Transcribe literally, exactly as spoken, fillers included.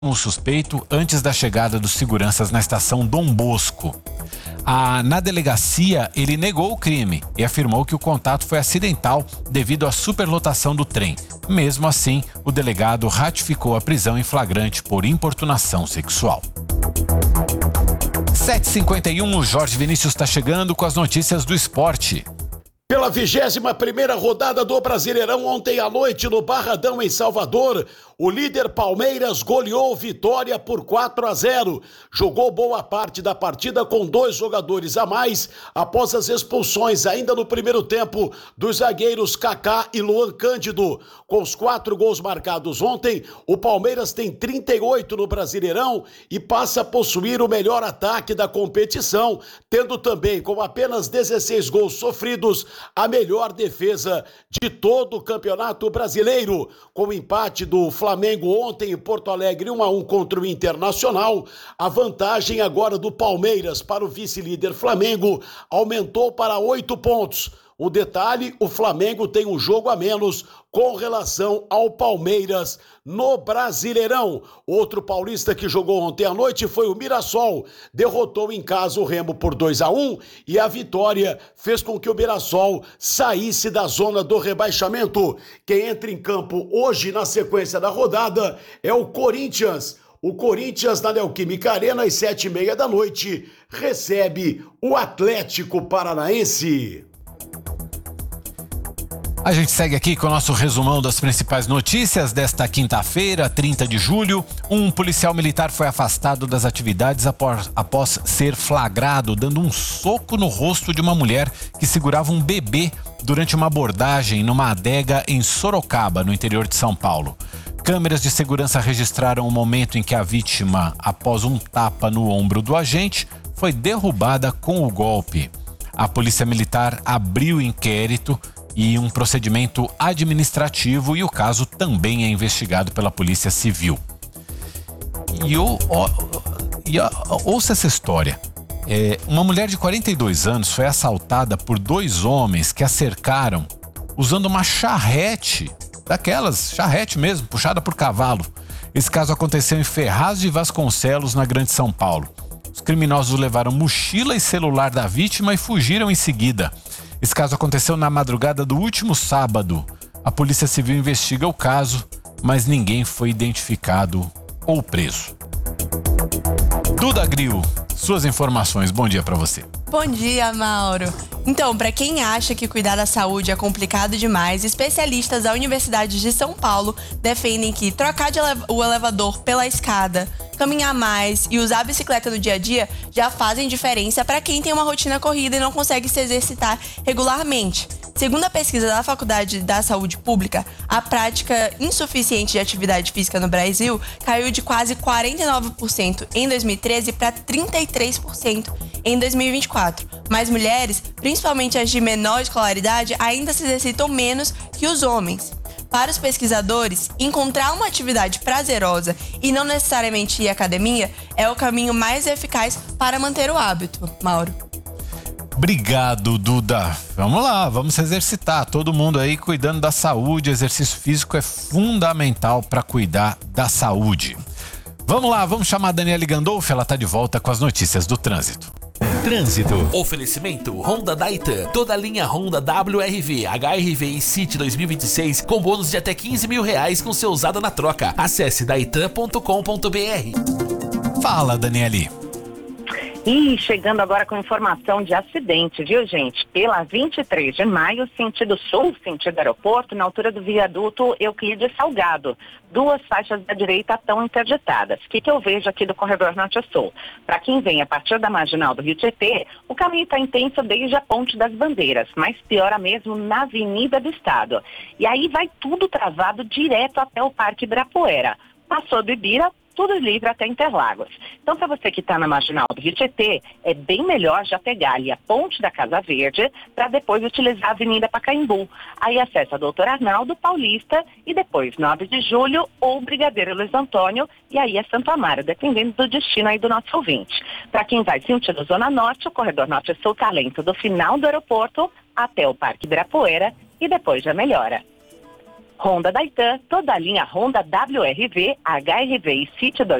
o suspeito antes da chegada dos seguranças na estação Dom Bosco. Ah, na delegacia, ele negou o crime e afirmou que o contato foi acidental devido à superlotação do trem. Mesmo assim, o delegado ratificou a prisão em flagrante por importunação sexual. sete e cinquenta e um, o Jorge Vinícius está chegando com as notícias do esporte. Pela vigésima primeira rodada do Brasileirão, ontem à noite no Barradão, em Salvador, o líder Palmeiras goleou Vitória por quatro a zero. Jogou boa parte da partida com dois jogadores a mais após as expulsões ainda no primeiro tempo dos zagueiros Kaká e Luan Cândido. Com os quatro gols marcados ontem, o Palmeiras tem trinta e oito no Brasileirão e passa a possuir o melhor ataque da competição, tendo também, com apenas dezesseis gols sofridos, a melhor defesa de todo o Campeonato Brasileiro. Com o empate do Flamengo ontem em Porto Alegre um a um contra o Internacional, a vantagem agora do Palmeiras para o vice-líder Flamengo aumentou para oito pontos. O detalhe, o Flamengo tem um jogo a menos com relação ao Palmeiras no Brasileirão. Outro paulista que jogou ontem à noite foi o Mirassol. Derrotou em casa o Remo por dois a um e a vitória fez com que o Mirassol saísse da zona do rebaixamento. Quem entra em campo hoje na sequência da rodada é o Corinthians. O Corinthians, na Neoquímica Arena, às sete e meia da noite, recebe o Atlético Paranaense. A gente segue aqui com o nosso resumão das principais notícias desta quinta-feira, trinta de julho. Um policial militar foi afastado das atividades após, após ser flagrado dando um soco no rosto de uma mulher que segurava um bebê durante uma abordagem numa adega em Sorocaba, no interior de São Paulo. Câmeras de segurança registraram o momento em que a vítima, após um tapa no ombro do agente, foi derrubada com o golpe. A polícia militar abriu inquérito e um procedimento administrativo e o caso também é investigado pela Polícia Civil. E, o, o, e a, ouça essa história. É, uma mulher de quarenta e dois anos foi assaltada por dois homens que a cercaram usando uma charrete, daquelas, charrete mesmo, puxada por cavalo. Esse caso aconteceu em Ferraz de Vasconcelos, na Grande São Paulo. Os criminosos levaram mochila e celular da vítima e fugiram em seguida. Esse caso aconteceu na madrugada do último sábado. A Polícia Civil investiga o caso, mas ninguém foi identificado ou preso. Duda Grill, suas informações. Bom dia para você. Bom dia, Mauro. Então, para quem acha que cuidar da saúde é complicado demais, especialistas da Universidade de São Paulo defendem que trocar de ele- o elevador pela escada, caminhar mais e usar a bicicleta no dia a dia já fazem diferença para quem tem uma rotina corrida e não consegue se exercitar regularmente. Segundo a pesquisa da Faculdade da Saúde Pública, a prática insuficiente de atividade física no Brasil caiu de quase quarenta e nove por cento em dois mil e treze para trinta e três por cento em dois mil e vinte e quatro. Mas mulheres, principalmente as de menor escolaridade, ainda se exercitam menos que os homens. Para os pesquisadores, encontrar uma atividade prazerosa e não necessariamente ir à academia é o caminho mais eficaz para manter o hábito, Mauro. Obrigado, Duda. Vamos lá, vamos se exercitar. Todo mundo aí cuidando da saúde. Exercício físico é fundamental para cuidar da saúde. Vamos lá, vamos chamar a Daniele Gandolfi. Ela está de volta com as notícias do trânsito. Trânsito. Oferecimento Honda Daitan. Toda a linha Honda W R V, H R V e City dois mil e vinte e seis com bônus de até quinze mil reais com seu usado na troca. Acesse daitan ponto com ponto b r. Fala, Daniele. E chegando agora com informação de acidente, viu, gente? Pela vinte e três de maio, sentido sul, sentido aeroporto, na altura do viaduto Euclides Salgado. Duas faixas da direita estão interditadas. O que, que eu vejo aqui do corredor norte-sul? Para quem vem a partir da marginal do Rio Tietê, o caminho está intenso desde a Ponte das Bandeiras, mas piora mesmo na Avenida do Estado. E aí vai tudo travado direto até o Parque Ibirapuera. Passou do Ibira, tudo livre até Interlagos. Então, para você que está na marginal do Rio Tietê, é bem melhor já pegar ali a Ponte da Casa Verde para depois utilizar a Avenida Pacaembu. Aí acessa Doutor Arnaldo, Paulista e depois nove de julho ou Brigadeiro Luiz Antônio e aí é Santo Amaro, dependendo do destino aí do nosso ouvinte. Para quem vai sentido Zona Norte, o corredor norte-sul tá lento do final do aeroporto até o Parque Ibirapuera e depois já melhora. Honda Daitan, toda a linha Honda W R V, H R V e City